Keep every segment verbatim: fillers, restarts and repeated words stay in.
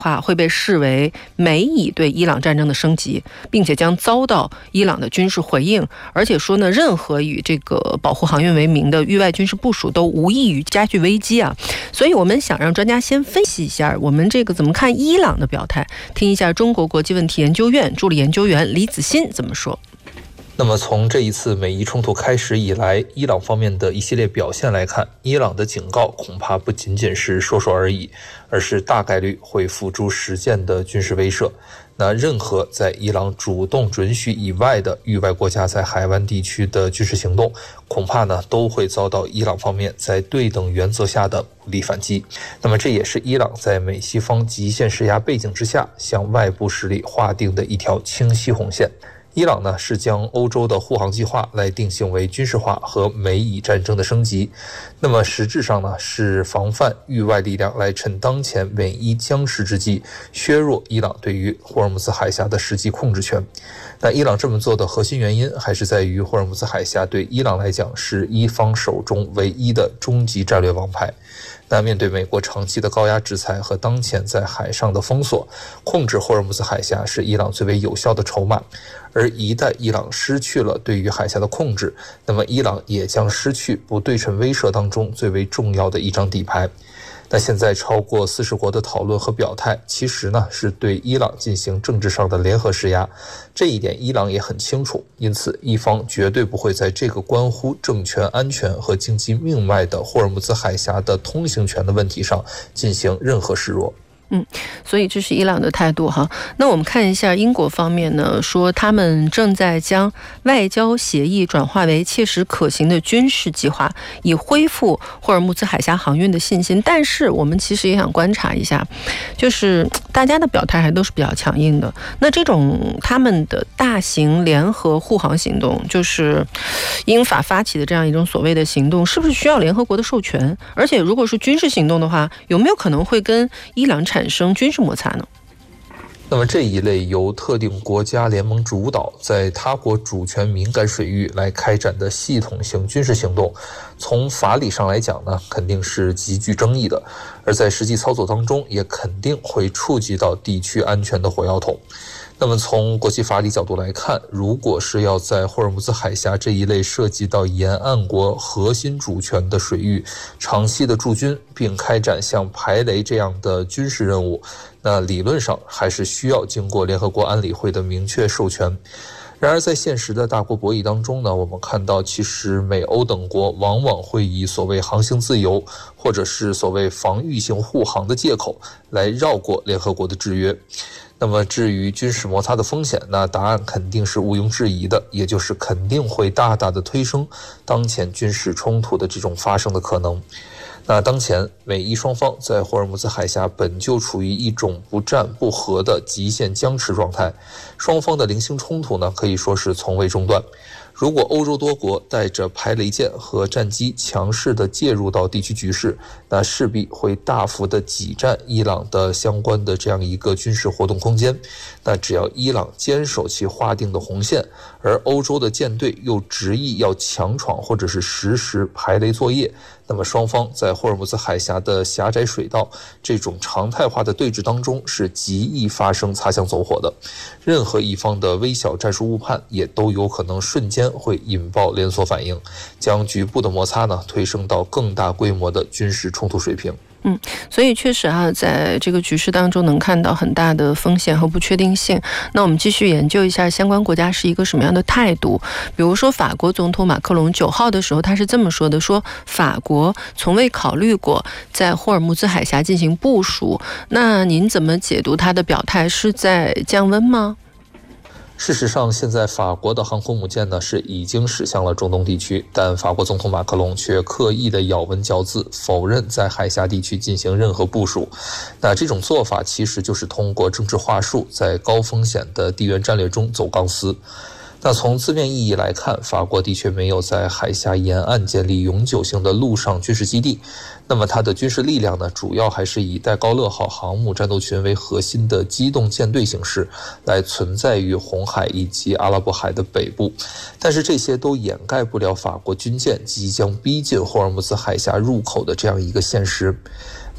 话会被视为美以对伊朗战争的升级，并且将遭到伊朗的军事回应，而且说呢，任何以这个保护航运为名的域外军事部署都无异于加剧危机啊。所以我们想让专家先分析一下我们这个怎么看伊朗的表态，听一下中国国际问题研究院助理研究员李子欣怎么说。 那么从这一次美伊冲突开始以来，伊朗方面的一系列表现来看，伊朗的警告恐怕不仅仅是说说而已，而是大概率会付诸实践的军事威慑。那任何在伊朗主动准许以外的域外国家在海湾地区的军事行动，恐怕呢都会遭到伊朗方面在对等原则下的武力反击。那么这也是伊朗在美西方极限施压背景之下，向外部势力划定的一条清晰红线。伊朗呢是将欧洲的护航计划来定性为军事化和美以战争的升级，那么实质上呢是防范域外力量来趁当前美伊僵持之际削弱伊朗对于霍尔木兹海峡的实际控制权。那伊朗这么做的核心原因还是在于霍尔木兹海峡对伊朗来讲是伊方手中唯一的终极战略王牌。那面对美国长期的高压制裁和当前在海上的封锁，控制霍尔木兹海峡是伊朗最为有效的筹码。而一旦伊朗失去了对于海峡的控制，那么伊朗也将失去不对称威慑当中最为重要的一张底牌。那现在超过四十国的讨论和表态，其实呢是对伊朗进行政治上的联合施压，这一点伊朗也很清楚，因此伊方绝对不会在这个关乎政权安全和经济命脉的霍尔木兹海峡的通行权的问题上进行任何示弱。 嗯，所以这是伊朗的态度哈。那我们看一下英国方面呢，说他们正在将外交协议转化为切实可行的军事计划，以恢复霍尔木兹海峡航运的信心。但是我们其实也想观察一下，就是大家的表态还都是比较强硬的。那这种他们的大型联合护航行动，就是英法发起的这样一种所谓的行动，是不是需要联合国的授权？而且如果是军事行动的话，有没有可能会跟伊朗产产生军事摩擦呢？ 那么这一类由特定国家联盟主导，在他国主权敏感水域来开展的系统性军事行动，从法理上来讲呢，肯定是极具争议的，而在实际操作当中，也肯定会触及到地区安全的火药桶。那么从国际法理角度来看，如果是要在霍尔木兹海峡这一类涉及到沿岸国核心主权的水域长期的驻军，并开展像排雷这样的军事任务，那理论上还是需要经过联合国安理会的明确授权。然而在现实的大国博弈当中呢，我们看到其实美欧等国往往会以所谓航行自由或者是所谓防御性护航的借口来绕过联合国的制约。那么至于军事摩擦的风险，那答案肯定是毋庸置疑的，也就是肯定会大大的推升当前军事冲突的这种发生的可能。那当前美伊双方在霍尔木兹海峡本就处于一种不战不和的极限僵持状态，双方的零星冲突呢可以说是从未中断。如果欧洲多国带着排雷舰和战机强势地介入到地区局势，那势必会大幅地挤占伊朗的相关的这样一个军事活动空间。那只要伊朗坚守其划定的红线，而欧洲的舰队又执意要强闯或者是实施排雷作业，那么双方在霍尔木兹海峡的狭窄水道这种常态化的对峙当中是极易发生擦枪走火的，任何一方的微小战术误判也都有可能瞬间会引爆连锁反应，将局部的摩擦呢推升到更大规模的军事冲突水平。 嗯，所以确实啊，在这个局势当中能看到很大的风险和不确定性。那我们继续研究一下相关国家是一个什么样的态度。比如说法国总统马克龙九号的时候他是这么说的，说法国从未考虑过在霍尔木兹海峡进行部署。那您怎么解读他的表态，是在降温吗？ 事实上，现在法国的航空母舰呢是已经驶向了中东地区，但法国总统马克龙却刻意的咬文嚼字，否认在海峡地区进行任何部署。那这种做法其实就是通过政治话术，在高风险的地缘战略中走钢丝。那从字面意义来看，法国的确没有在海峡沿岸建立永久性的陆上军事基地，那么它的军事力量呢，主要还是以戴高乐号航母战斗群为核心的机动舰队形式来存在于红海以及阿拉伯海的北部，但是这些都掩盖不了法国军舰即将逼近霍尔木兹海峡入口的这样一个现实。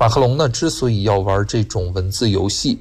马克龙呢，之所以要玩这种文字游戏，